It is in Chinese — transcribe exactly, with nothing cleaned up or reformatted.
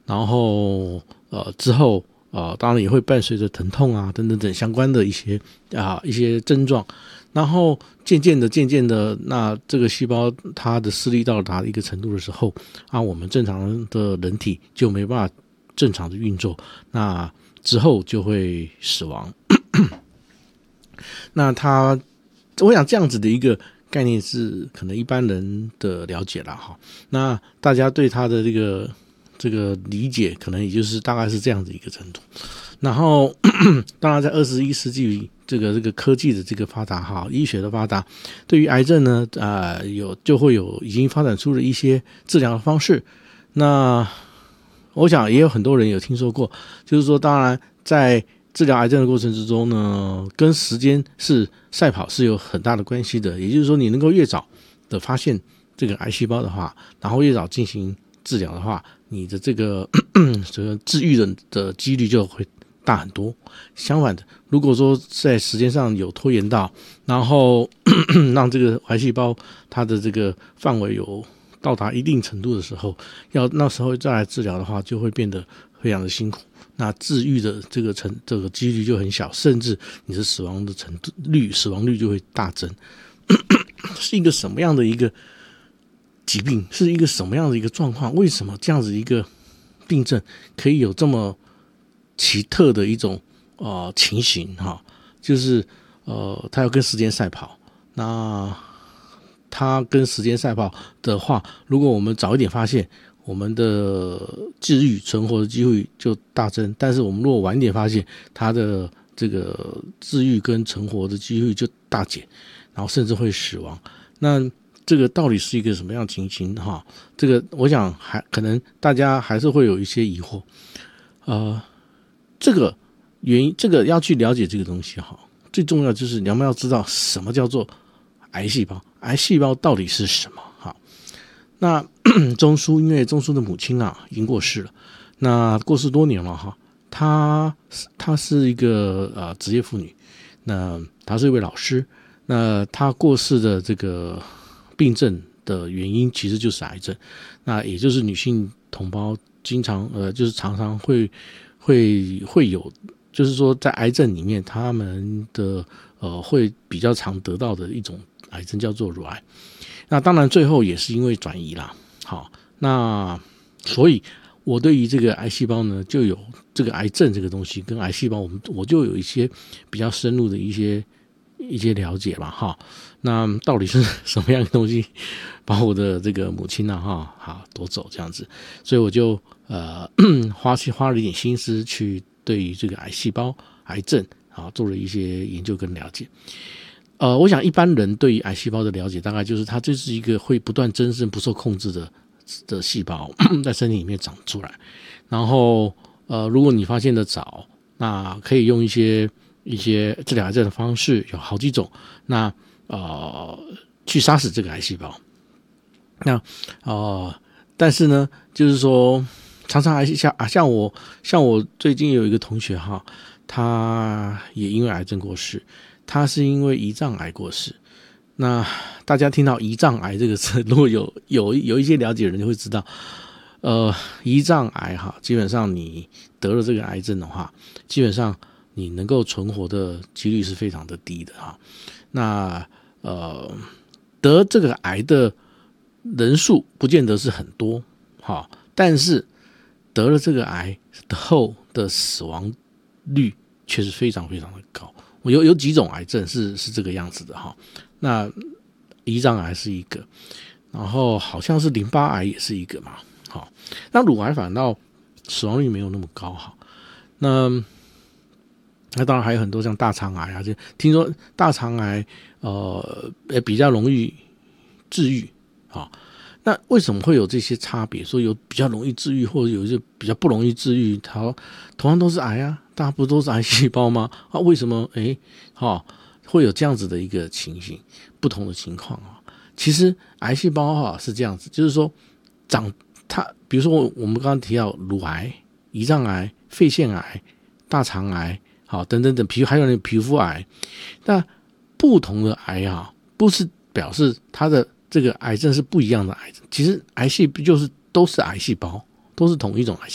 然后呃之后呃当然也会伴随着疼痛啊等等等相关的一些啊一些症状，然后渐渐的渐渐的，那这个细胞它的视力到达一个程度的时候啊，我们正常的人体就没办法正常的运作，那之后就会死亡。那它我想这样子的一个概念是可能一般人的了解啦哈，那大家对它的这个这个理解可能也就是大概是这样子一个程度。然后当然在二十一世纪这个这个科技的这个发达哈，医学的发达，对于癌症呢呃有就会有已经发展出了一些治疗的方式。那我想也有很多人有听说过，就是说当然在治疗癌症的过程之中呢，跟时间是赛跑是有很大的关系的，也就是说你能够越早的发现这个癌细胞的话，然后越早进行治疗的话，你的这个这个治愈的的几率就会大很多。相反的，如果说在时间上有拖延到，然后让这个癌细胞它的这个范围有到达一定程度的时候，要那时候再来治疗的话，就会变得非常的辛苦。那治愈的这个成这个几率就很小，甚至你的死亡的程度率死亡率就会大增。是一个什么样的一个疾病？是一个什么样的一个状况？为什么这样子一个病症可以有这么奇特的一种呃情形哈？就是呃，它要跟时间赛跑。那它跟时间赛跑的话，如果我们早一点发现，我们的治愈存活的机会就大增，但是我们如果晚一点发现，它的这个治愈跟存活的机会就大减，然后甚至会死亡。那这个到底是一个什么样的情形哈？这个我想还可能大家还是会有一些疑惑。呃，这个原因，这个要去了解这个东西哈，最重要就是你们要知道什么叫做癌细胞，癌细胞到底是什么？哈，那钟书因为钟书的母亲啊已经过世了，那过世多年了哈，她她是一个呃职业妇女，那她是一位老师，那她过世的这个病症的原因其实就是癌症，那也就是女性同胞经常呃就是常常会会会有，就是说在癌症里面他们的呃会比较常得到的一种癌症叫做乳癌。那当然最后也是因为转移啦，好，那所以我对于这个癌细胞呢，就有这个癌症这个东西跟癌细胞，我们我就有一些比较深入的一些一些了解吧，哈。那到底是什么样的东西把我的这个母亲啊，哈，好夺走这样子，所以我就呃花去花了一点心思去对于这个癌细胞、癌症啊做了一些研究跟了解。呃，我想一般人对于癌细胞的了解，大概就是它就是一个会不断增生、不受控制的的细胞在身体里面长出来。然后，呃，如果你发现的早，那可以用一些一些治疗癌症的方式，有好几种。那呃，去杀死这个癌细胞。那呃，但是呢，就是说，常常还是像啊，像我像我最近有一个同学哈，他也因为癌症过世。他是因为胰脏癌过世。那大家听到胰脏癌这个词，如果有有有一些了解的人就会知道，呃，胰脏癌哈，基本上你得了这个癌症的话，基本上你能够存活的几率是非常的低的哈。那呃，得这个癌的人数不见得是很多哈，但是得了这个癌后的死亡率却是非常非常的高。有有几种癌症是是这个样子的哈，那胰脏癌是一个，然后好像是淋巴癌也是一个嘛，好，那乳癌反倒死亡率没有那么高哈，那那当然还有很多像大肠癌啊，就听说大肠癌呃比较容易治愈啊，那为什么会有这些差别？说有比较容易治愈，或者有一些比较不容易治愈，它同样都是癌啊。大家不都是癌细胞吗？啊，为什么诶，哦，会有这样子的一个情形，不同的情况啊？其实癌细胞哈是这样子，就是说长它，比如说我们刚刚提到乳癌、胰脏癌、肺腺癌、大肠癌，好等等等，皮还有那皮肤癌，那不同的癌啊，不是表示它的这个癌症是不一样的癌症，其实癌细胞就是都是癌细胞，都是同一种癌